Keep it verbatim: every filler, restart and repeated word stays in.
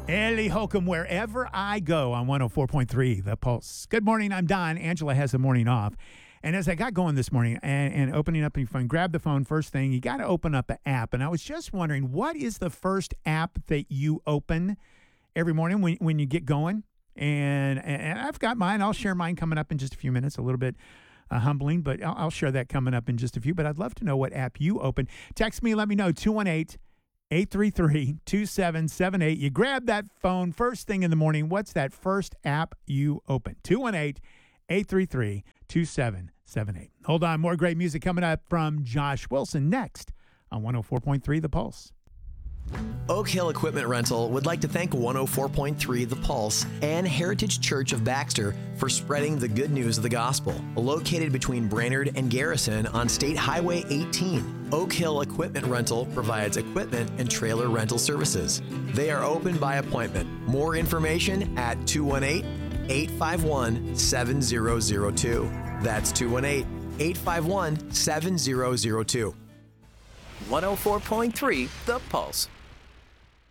Ellie Holcomb, wherever I go on one oh four point three, The Pulse. Good morning, I'm Don. Angela has the morning off. And as I got going this morning and, and opening up your phone, grab the phone first thing, you got to open up the app. And I was just wondering, what is the first app that you open every morning when, when you get going? And, and I've got mine. I'll share mine coming up in just a few minutes, a little bit uh, humbling, but I'll, I'll share that coming up in just a few. But I'd love to know what app you open. Text me, let me know, two one eight, eight three three, two seven seven eight. You grab that phone first thing in the morning. What's that first app you open? two one eight, eight three three, two seven seven eight. Hold on, more great music coming up from Josh Wilson next on one oh four point three The Pulse. Oak Hill Equipment Rental would like to thank one oh four point three The Pulse and Heritage Church of Baxter for spreading the good news of the gospel. Located between Brainerd and Garrison on State Highway eighteen, Oak Hill Equipment Rental provides equipment and trailer rental services. They are open by appointment. More information at two one eight, eight five one, seven zero zero two. That's two one eight, eight five one, seven zero zero two. one oh four point three The Pulse.